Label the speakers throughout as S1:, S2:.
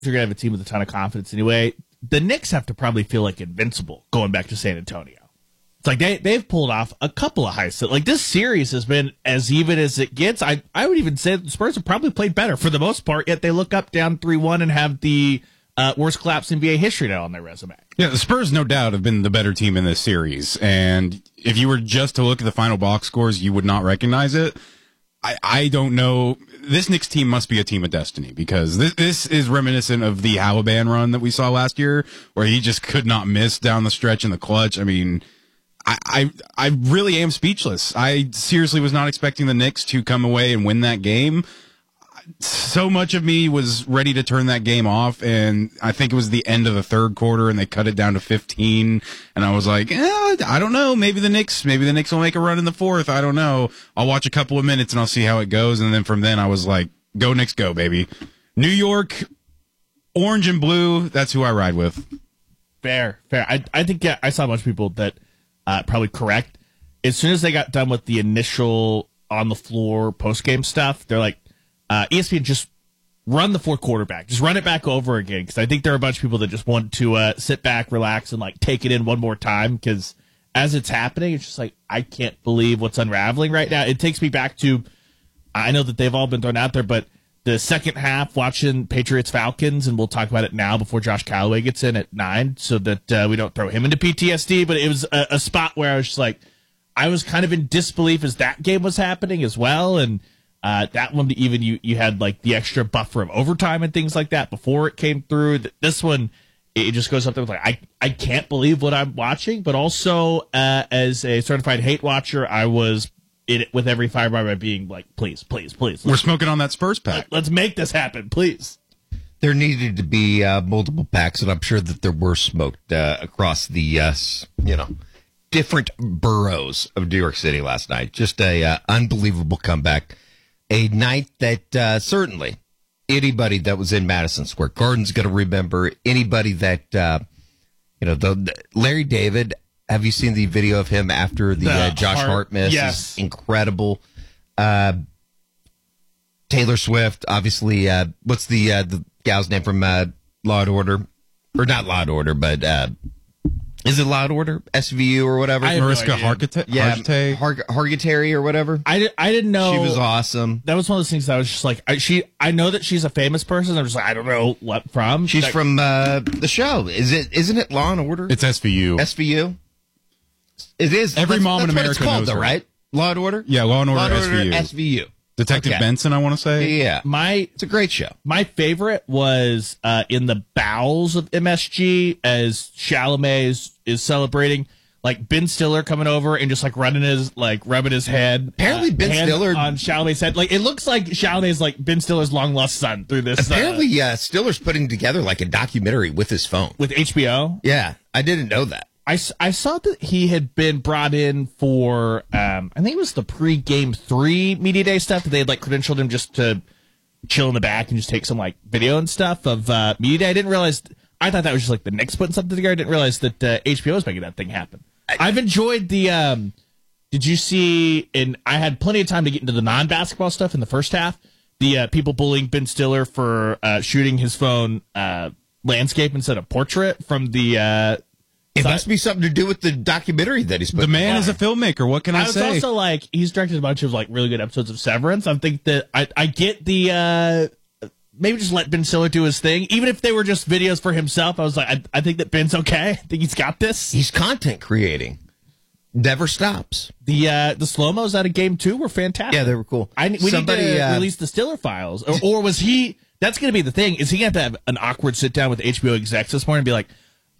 S1: you're going to have a team with a ton of confidence anyway. The Knicks have to probably feel like invincible going back to San Antonio. It's like they've pulled off a couple of heists. Like, this series has been as even as it gets. I would even say the Spurs have probably played better for the most part, yet they look up down 3-1 and have the worst collapse in NBA history now on their resume.
S2: Yeah, the Spurs, no doubt, have been the better team in this series. And if you were just to look at the final box scores, you would not recognize it. I don't know. This Knicks team must be a team of destiny, because this is reminiscent of the Halliburton run that we saw last year, where he just could not miss down the stretch in the clutch. I mean, I really am speechless. I seriously was not expecting the Knicks to come away and win that game. So much of me was ready to turn that game off, and I think it was the end of the third quarter, and they cut it down to 15, and I was like, I don't know, maybe the Knicks will make a run in the fourth. I don't know. I'll watch a couple of minutes and I'll see how it goes, and then from then I was like, go Knicks, go, baby. New York, orange and blue, that's who I ride with.
S1: Fair. I think, I saw a bunch of people that probably correct. As soon as they got done with the initial on-the-floor post-game stuff, they're like, ESPN, just run the fourth quarter back. Just run it back over again, because I think there are a bunch of people that just want to sit back, relax, and like take it in one more time, because as it's happening, it's just like, I can't believe what's unraveling right now. It takes me back to, I know that they've all been thrown out there, but the second half watching Patriots-Falcons, and we'll talk about it now before Josh Callaway gets in at 9 so that we don't throw him into PTSD, but it was a spot where I was just like, I was kind of in disbelief as that game was happening as well, and that one, even you had like the extra buffer of overtime and things like that before it came through. This one, it just goes up there with like, I can't believe what I'm watching, but also as a certified hate watcher, I was in it with every fiber by being like, please.
S2: We're smoking on that Spurs pack.
S1: Let's make this happen, please.
S3: There needed to be multiple packs, and I'm sure that there were smoked across the different boroughs of New York City last night. Just a unbelievable comeback. A night that certainly anybody that was in Madison Square Garden's going to remember. Anybody that, Larry David, have you seen the video of him after the Josh Hart miss?
S1: Yes.
S3: Incredible. Taylor Swift, obviously, what's the gal's name from Law & Order? Or not Law & Order, but is it Law & Order? SVU or whatever?
S2: Mariska Hargitay?
S3: Hargitay or whatever?
S1: I didn't know.
S3: She was awesome.
S1: That was one of those things that I was just like, I know that she's a famous person. I'm just like, I don't know what from.
S3: She's from the show. Isn't it Law & Order?
S2: It's SVU.
S3: SVU? It is.
S2: Every mom in
S3: that's
S2: America
S3: what it's called,
S2: knows
S3: though,
S2: her.
S3: right? Law & Order?
S2: Yeah, Law & Order SVU.
S3: SVU.
S2: Detective Benson, I want to say.
S3: Yeah. It's a great show.
S1: My favorite was in the bowels of MSG as Chalamet is celebrating, like Ben Stiller coming over and just like rubbing his head.
S3: Apparently Ben Stiller
S1: on Chalamet's head. Like, it looks like Chalamet's like Ben Stiller's long lost son through this.
S3: Apparently, Stiller's putting together like a documentary with his phone.
S1: With HBO?
S3: Yeah. I didn't know that.
S1: I saw that he had been brought in for, I think it was the pre-Game 3 Media Day stuff, that they had like credentialed him just to chill in the back and just take some like video and stuff of Media Day. I didn't realize, I thought that was just like the Knicks putting something together. I didn't realize that HBO was making that thing happen. I've enjoyed the, did you see, and I had plenty of time to get into the non-basketball stuff in the first half, the people bullying Ben Stiller for shooting his phone landscape instead of portrait from the...
S3: It must be something to do with the documentary that he's put.
S2: The man is a filmmaker. What can I say?
S1: I was also like, he's directed a bunch of like really good episodes of Severance. I think that I get the maybe just let Ben Stiller do his thing, even if they were just videos for himself. I was like, I think that Ben's okay. I think he's got this.
S3: He's content creating, never stops.
S1: The slow mos out of Game 2 were fantastic.
S3: Yeah, they were cool.
S1: We need to release the Stiller files, or was he? That's going to be the thing. Is he going to have an awkward sit down with HBO execs this morning and be like,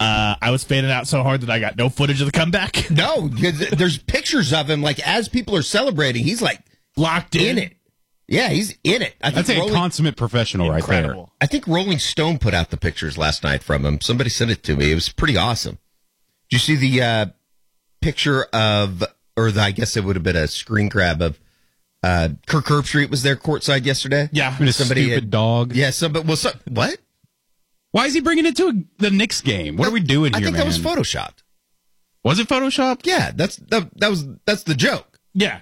S1: I was fanning out so hard that I got no footage of the comeback?
S3: No, because there's pictures of him, like, as people are celebrating, he's, like,
S1: locked in
S3: it. Yeah, he's in it.
S2: That's a consummate professional right there.
S3: I think Rolling Stone put out the pictures last night from him. Somebody sent it to me. It was pretty awesome. Did you see the picture of, I guess it would have been a screen grab of, Kirk Herbstreit was there courtside yesterday?
S1: Yeah.
S2: Somebody stupid dog.
S3: Yeah, what?
S2: Why is he bringing it to the Knicks game? What are we doing here, man?
S3: I think that was photoshopped.
S2: Was it photoshopped?
S3: Yeah, that's the joke.
S1: Yeah.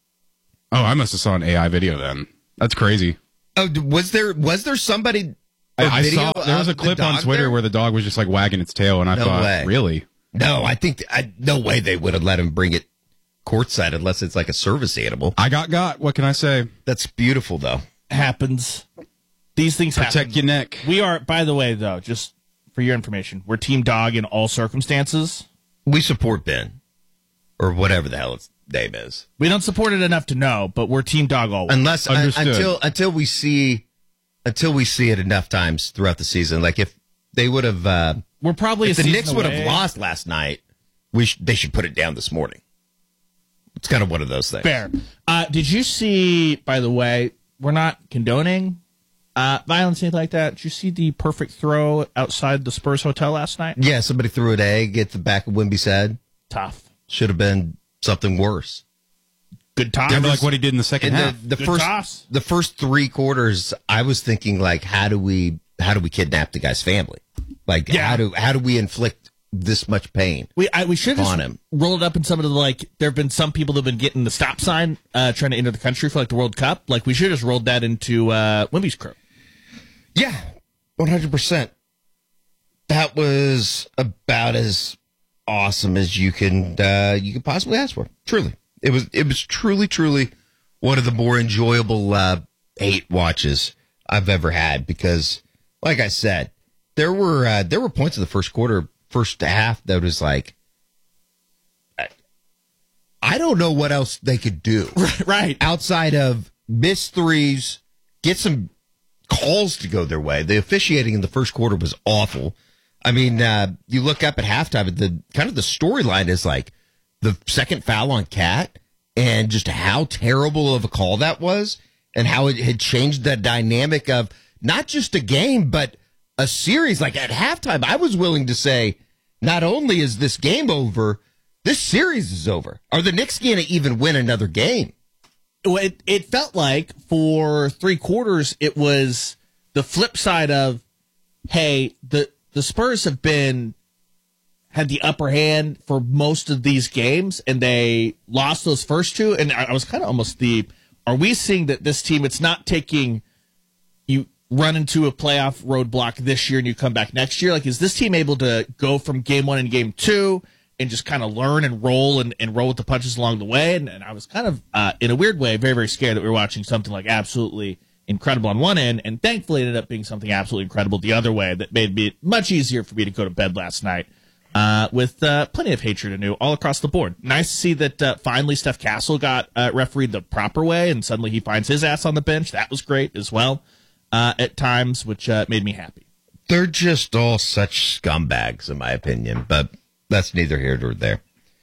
S2: Oh, I must have saw an AI video then. That's crazy.
S3: Oh, was there somebody
S2: I
S3: video
S2: saw there was a
S3: of the
S2: clip on
S3: dog
S2: Twitter
S3: there?
S2: where the dog was just like wagging its tail, and I
S3: No
S2: thought,
S3: way.
S2: really?
S3: No, I think no way they would have let him bring it courtside unless it's like a service animal.
S2: I got. What can I say?
S3: That's beautiful, though.
S1: Happens. These things happen.
S2: Protect your neck.
S1: We are, by the way, though, just for your information, we're Team Dog in all circumstances.
S3: We support Ben, or whatever the hell its name is.
S1: We don't support it enough to know, but we're Team Dog always.
S3: Unless
S2: Understood.
S3: until we see it enough times throughout the season. Like if they would have,
S1: We're probably
S3: if
S1: a
S3: the
S1: season
S3: Knicks would have
S1: away.
S3: lost last night, they should put it down this morning. It's kind of one of those things.
S1: Fair. Did you see, by the way, we're not condoning violence, anything like that. Did you see the perfect throw outside the Spurs hotel last night?
S3: Yeah, somebody threw an egg at the back of Wemby's head.
S1: Tough.
S3: Should have been something worse.
S1: Good toss.
S2: Kind of like what he did in the second
S3: In
S2: half.
S3: the
S1: Good
S3: first
S1: toss.
S3: the first 3 quarters, I was thinking like, how do we kidnap the guy's family? Like,
S1: Yeah.
S3: how do we inflict this much pain?
S1: We should have
S3: on
S1: just
S3: him.
S1: rolled up in some of the, like, there have been some people that have been getting the stop sign trying to enter the country for, like, the World Cup. Like, we should have just rolled that into Wemby's crew.
S3: Yeah, 100%. That was about as awesome as you can possibly ask for. Truly, it was truly one of the more enjoyable hate watches I've ever had because, like I said, there were points in the first half that was like, I don't know what else they could do.
S1: Right.
S3: Outside of miss threes, get some calls to go their way. The officiating in the first quarter was awful. I mean, you look up at halftime, the storyline is like the second foul on Cat and just how terrible of a call that was and how it had changed the dynamic of not just a game, but a series. Like at halftime, I was willing to say, not only is this game over, this series is over. Are the Knicks going to even win another game?
S1: It felt like for 3 quarters, it was the flip side of, hey, the Spurs have had the upper hand for most of these games, and they lost those first 2. And I was kind of almost are we seeing that this team, it's not taking, you run into a playoff roadblock this year and you come back next year? Like, is this team able to go from game 1 and game 2 and just kind of learn and roll and roll with the punches along the way? And I was kind of, in a weird way, very, very scared that we were watching something like absolutely incredible on one end, and thankfully it ended up being something absolutely incredible the other way that made it much easier for me to go to bed last night with plenty of hatred anew all across the board. Nice to see that finally Steph Castle got refereed the proper way, and suddenly he finds his ass on the bench. That was great as well at times, which made me happy.
S3: They're just all such scumbags, in my opinion, but that's neither here nor there.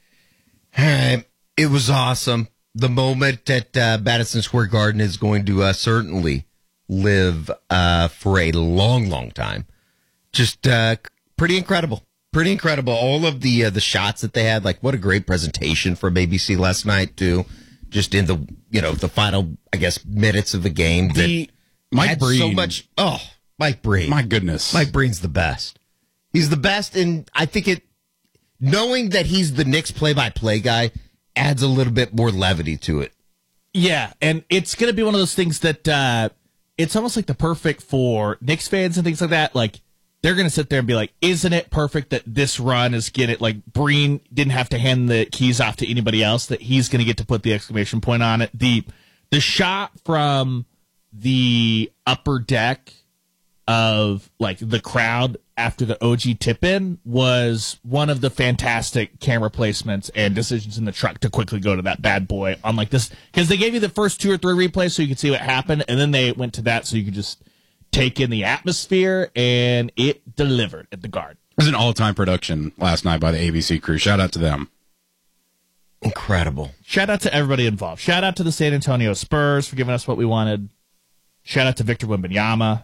S3: It was awesome. The moment at Madison Square Garden is going to certainly live for a long, long time. Just pretty incredible. Pretty incredible. All of the shots that they had, like what a great presentation from ABC last night, too. Just in the final, I guess, minutes of the game.
S2: Mike Breen.
S3: So much. Oh, Mike Breen.
S2: My goodness.
S3: Mike Breen's the best. He's the best, and I think knowing that he's the Knicks play-by-play guy adds a little bit more levity to it.
S1: Yeah, and it's going to be one of those things that it's almost like the perfect for Knicks fans and things like that. Like, they're going to sit there and be like, isn't it perfect that this run is getting it? Like, Breen didn't have to hand the keys off to anybody else, that he's going to get to put the exclamation point on it. The shot from the upper deck of, like, the crowd after the OG tip-in was one of the fantastic camera placements and decisions in the truck to quickly go to that bad boy on, like, this. Because they gave you the first 2 or 3 replays so you could see what happened, and then they went to that so you could just take in the atmosphere, and it delivered at the Garden.
S2: It was an all-time production last night by the ABC crew. Shout out to them.
S3: Incredible.
S1: Shout out to everybody involved. Shout out to the San Antonio Spurs for giving us what we wanted. Shout out to Victor Wembanyama.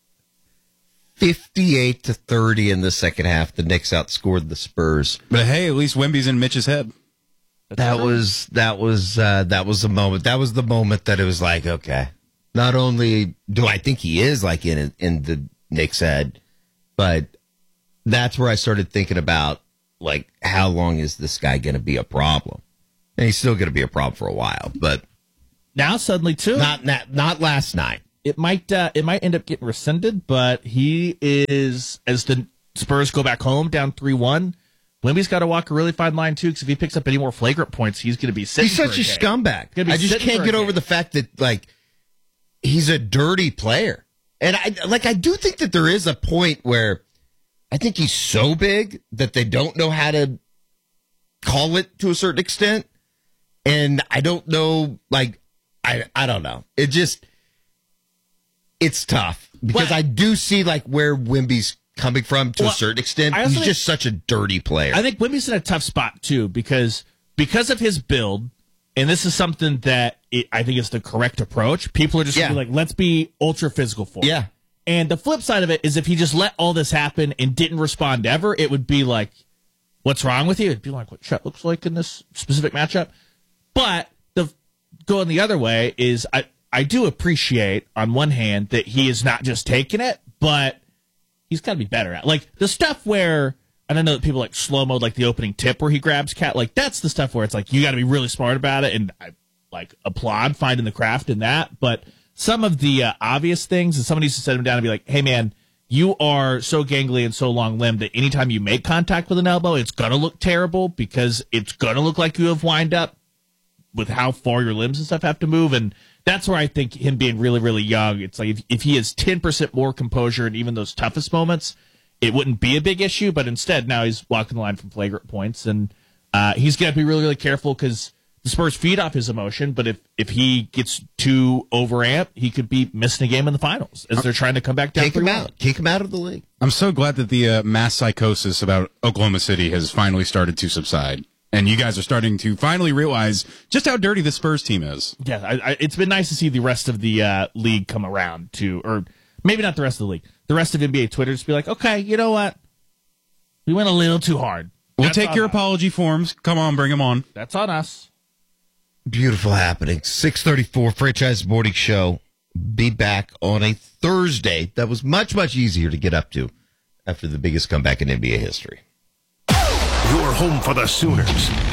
S3: 58-30 in the second half. The Knicks outscored the Spurs.
S2: But hey, at least Wemby's in Mitch's head.
S3: That was the moment. That was the moment that it was like, okay, not only do I think he is like in the Knicks' head, but that's where I started thinking about, like, how long is this guy going to be a problem? And he's still going to be a problem for a while, but
S1: Now suddenly, too.
S3: not last night.
S1: it might end up getting rescinded, but he is, as the Spurs go back home down 3-1, Wemby's got to walk a really fine line, too, because if he picks up any more flagrant points, he's going to be sitting.
S3: He's such a scumbag. I just can't get over the fact that, like, he's a dirty player. And I do think that there is a point where I think he's so big that they don't know how to call it to a certain extent. And I don't know, like, I don't know. It's tough because I do see, like, where Wemby's coming from to a certain extent. He's just such a dirty player.
S1: I think Wemby's in a tough spot, too, because of his build, and this is something that I think is the correct approach, people are just going to be like, let's be ultra physical for him.
S3: Yeah.
S1: And the flip side of it is if he just let all this happen and didn't respond ever, it would be like, what's wrong with you? It'd be like what Chet looks like in this specific matchup. But going the other way is I do appreciate, on one hand, that he is not just taking it, but he's got to be better at. Like, the stuff where, and I know that people like slow-mo, like the opening tip where he grabs Cat, like, that's the stuff where it's like, you got to be really smart about it, and I, like, applaud finding the craft in that. But some of the obvious things, and somebody needs to set him down and be like, hey, man, you are so gangly and so long-limbed that anytime you make contact with an elbow, it's going to look terrible because it's going to look like you have wind up with how far your limbs and stuff have to move. And that's where I think him being really, really young, it's like if he has 10% more composure in even those toughest moments, it wouldn't be a big issue. But instead, now he's walking the line from flagrant points. And he's going to be really, really careful because the Spurs feed off his emotion. But if he gets too overamped, he could be missing a game in the finals as they're trying to come back down.
S3: Kick him out of the league.
S2: I'm so glad that the mass psychosis about Oklahoma City has finally started to subside. And you guys are starting to finally realize just how dirty the Spurs team is.
S1: Yeah, it's been nice to see the rest of the league come around to, or maybe not the rest of the league, the rest of NBA Twitter just be like, okay, you know what? We went a little too hard.
S2: We'll take your apology forms. Come on, bring them on.
S1: That's on us.
S3: Beautiful happening. 6:34 Franchise Morning Show. Be back on a Thursday. That was much, much easier to get up to after the biggest comeback in NBA history.
S4: Your home for the Sooners.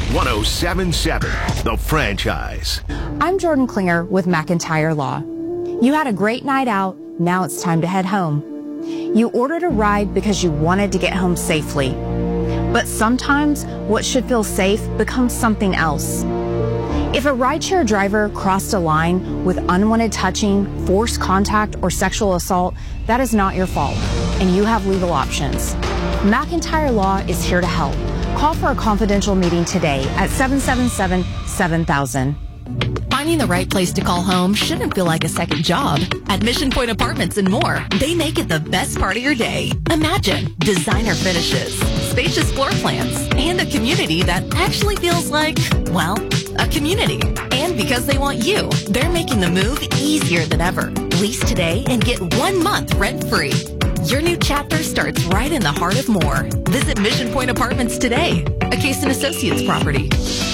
S4: 107.7, The Franchise.
S5: I'm Jordan Klinger with McIntyre Law. You had a great night out. Now it's time to head home. You ordered a ride because you wanted to get home safely. But sometimes what should feel safe becomes something else. If a rideshare driver crossed a line with unwanted touching, forced contact, or sexual assault, that is not your fault, and you have legal options. McIntyre Law is here to help. Call for a confidential meeting today at 777-7000.
S6: Finding the right place to call home shouldn't feel like a second job. At Mission Point Apartments and more, they make it the best part of your day. Imagine designer finishes, spacious floor plans, and a community that actually feels like, well, a community. And because they want you, they're making the move easier than ever. Lease today and get 1 month rent-free. Your new chapter starts right in the heart of Moore. Visit Mission Point Apartments today, a Case & Associates property.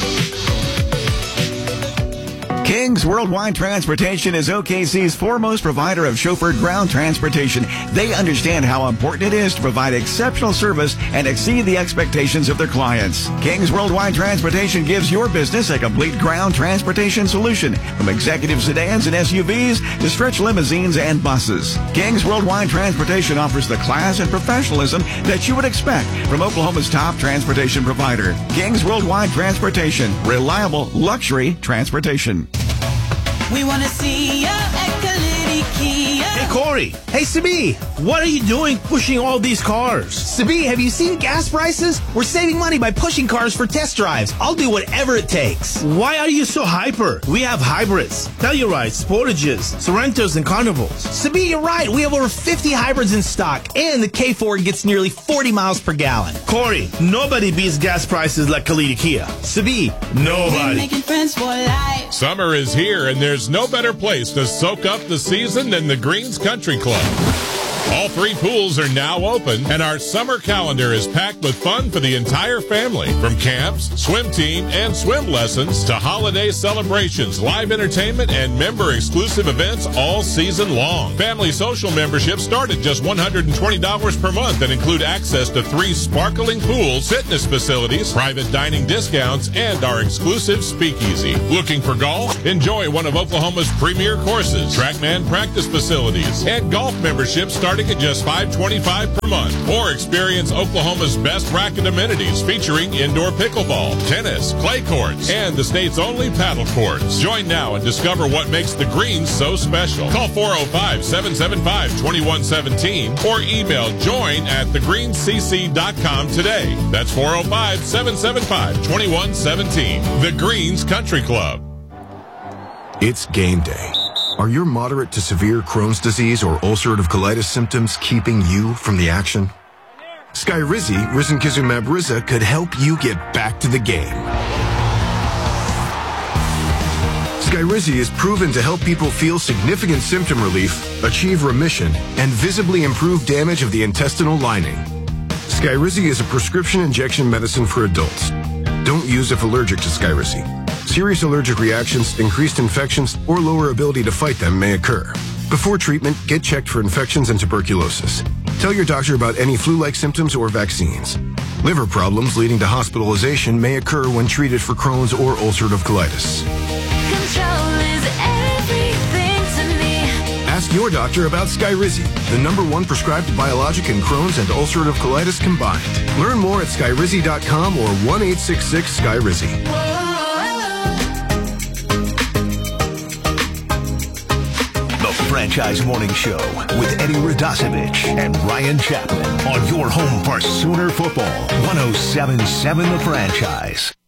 S7: King's Worldwide Transportation is OKC's foremost provider of chauffeured ground transportation. They understand how important it is to provide exceptional service and exceed the expectations of their clients. King's Worldwide Transportation gives your business a complete ground transportation solution, from executive sedans and SUVs to stretch limousines and buses. King's Worldwide Transportation offers the class and professionalism that you would expect from Oklahoma's top transportation provider. King's Worldwide Transportation, reliable luxury transportation.
S8: We want to see ya at Kalidi Kia.
S9: Hey, Corey. Hey, Sabi. What are you doing pushing all these cars?
S10: Sabi, have you seen gas prices? We're saving money by pushing cars for test drives. I'll do whatever it takes.
S9: Why are you so hyper? We have hybrids, Tellurides, Sportages, Sorrentos, and Carnivals.
S10: Sabi, you're right. We have over 50 hybrids in stock, and the K4 gets nearly 40 miles per gallon.
S9: Corey, nobody beats gas prices like Kalidi Kia.
S10: Sabi,
S9: nobody.
S8: Making friends for life.
S11: Summer is here, and there's no better place to soak up the season than the Greens Country Club. All 3 pools are now open, and our summer calendar is packed with fun for the entire family. From camps, swim team, and swim lessons to holiday celebrations, live entertainment, and member-exclusive events all season long. Family social memberships start at just $120 per month and include access to 3 sparkling pools, fitness facilities, private dining discounts, and our exclusive speakeasy. Looking for golf? Enjoy one of Oklahoma's premier courses, TrackMan practice facilities, and golf memberships starting at just $525 per month. Or experience Oklahoma's best racket amenities featuring indoor pickleball, tennis, clay courts, and the state's only paddle courts. Join now and discover what makes the Greens so special. Call 405-775-2117 or email join@thegreenscc.com today. That's 405-775-2117. The Greens Country Club.
S12: It's game day. Are your moderate to severe Crohn's disease or ulcerative colitis symptoms keeping you from the action? Skyrizi, risankizumab Riza, could help you get back to the game. Skyrizi is proven to help people feel significant symptom relief, achieve remission, and visibly improve damage of the intestinal lining. Skyrizi is a prescription injection medicine for adults. Don't use if allergic to Skyrizi. Serious allergic reactions, increased infections, or lower ability to fight them may occur. Before treatment, get checked for infections and tuberculosis. Tell your doctor about any flu-like symptoms or vaccines. Liver problems leading to hospitalization may occur when treated for Crohn's or ulcerative colitis.
S13: Control is everything to me.
S12: Ask your doctor about Skyrizi, the #1 prescribed biologic in Crohn's and ulcerative colitis combined. Learn more at skyrizi.com or 1-866-SKYRIZI.
S4: Franchise Morning Show with Eddie Radosevich and Ryan Chapman on your home for Sooner football. 107.7 The Franchise.